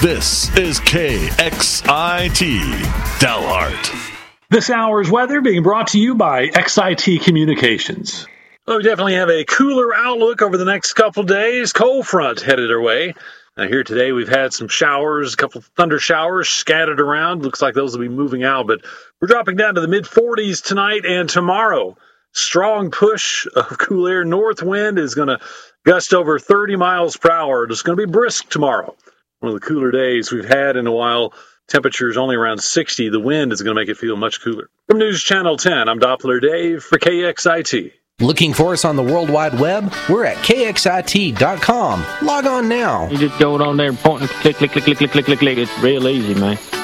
This is KXIT Delhart. This hour's weather being brought to you by XIT Communications. Well, we definitely have a cooler outlook over the next couple days. Cold front headed our way. Now here today we've had some showers, a couple thunder showers scattered around. Looks like those will be moving out, but we're dropping down to the mid-40s tonight and tomorrow. Strong push of cool air. North wind is going to gust over 30 miles per hour. It's going to be brisk tomorrow. One of the cooler days we've had in a while. Temperatures only around 60. The wind is going to make it feel much cooler. From News Channel 10, I'm Doppler Dave for KXIT. Looking for us on the World Wide Web? We're at KXIT.com. Log on now. You just go on there and point and click. It's real easy, man.